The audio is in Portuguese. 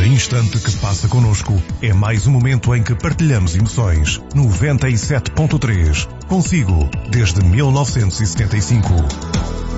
instante que passa connosco é mais um momento em que partilhamos emoções. 97.3. Consigo, desde 1975.